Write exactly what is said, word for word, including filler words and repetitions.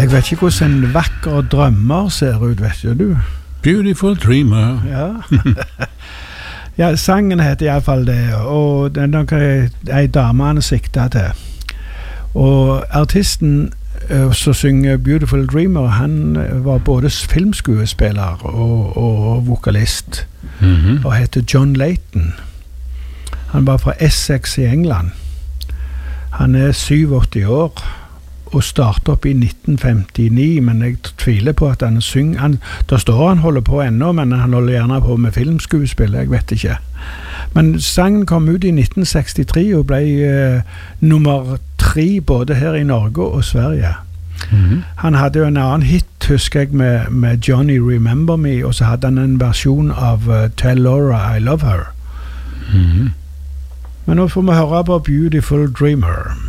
Jeg vet ikke hvordan en vakker drømmer ser ut, vet du? Beautiful Dreamer. Ja. Ja, sangen heter i alle fall det, og den er en dame han siktet til. Og artisten uh, som synger Beautiful Dreamer, han var både filmskuespiller og, og vokalist, Mm-hmm. og heter John Layton. Han var fra Essex i England. Han er syvogtyve år, og startet opp i nitten femtini, men jeg tviler på at han synger. Han, der står han holder på ennå, men han holder gjerne på med filmskuespill, jeg vet ikke. Men sangen kom ut i nitten sekstitre og ble eh, nummer tre både her i Norge og Sverige. Mm-hmm. Han hadde jo en annen hit, husker jeg, med, med Johnny Remember Me, og så hadde han en versjon av uh, Tell Laura I Love Her. Mm-hmm. Men nå får vi høre på Beautiful Dreamer.